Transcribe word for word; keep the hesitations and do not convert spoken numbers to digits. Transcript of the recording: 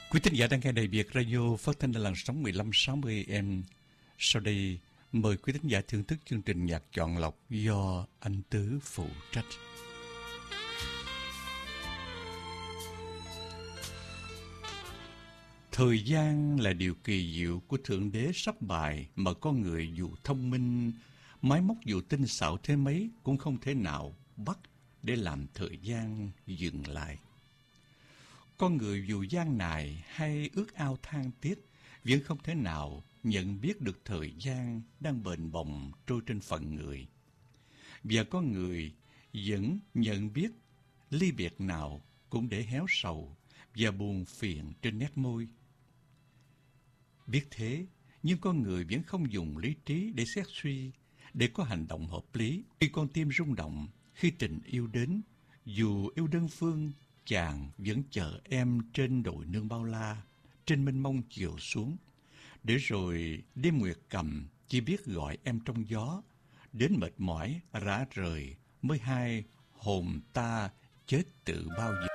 Quý thính giả đang nghe Đài Việt Radio phát thanh ở làn sóng mười lăm sáu mươi A M. Sau đây, mời quý thính giả thưởng thức chương trình nhạc chọn lọc do anh Tứ phụ trách. Thời gian là điều kỳ diệu của Thượng Đế sắp bài mà con người dù thông minh, máy móc dù tinh xảo thế mấy cũng không thể nào bắt để làm thời gian dừng lại. Con người dù gian nài hay ước ao than tiếc vẫn không thể nào nhận biết được thời gian đang bền bồng trôi trên phận người. Và con người vẫn nhận biết ly biệt nào cũng để héo sầu và buồn phiền trên nét môi. Biết thế, nhưng con người vẫn không dùng lý trí để xét suy, để có hành động hợp lý. Khi con tim rung động, khi tình yêu đến, dù yêu đơn phương, chàng vẫn chờ em trên đồi nương bao la, trên mênh mông chiều xuống. Để rồi đêm nguyệt cầm chỉ biết gọi em trong gió, đến mệt mỏi rã rời mới hai hồn ta chết tự bao giờ.